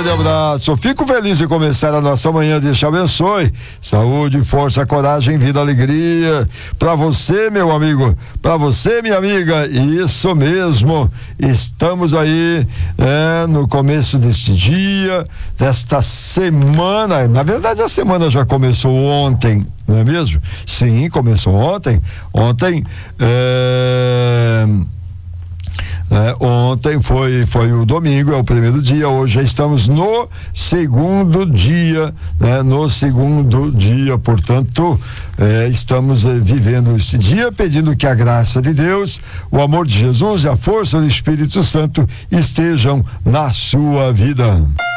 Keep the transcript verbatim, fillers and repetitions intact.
grande abraço. Fico feliz de começar a nossa manhã. Deus te abençoe. Saúde, força, coragem, vida, alegria. Pra você, meu amigo. Pra você, minha amiga. Isso mesmo. Estamos aí é, no começo deste dia, desta semana. Na verdade, a semana já começou ontem, não é mesmo? Sim, começou ontem. Ontem. É... É, ontem foi, foi o domingo, é o primeiro dia, hoje já estamos no segundo dia, né? No segundo dia, portanto, é, estamos é, vivendo este dia, pedindo que a graça de Deus, o amor de Jesus e a força do Espírito Santo estejam na sua vida.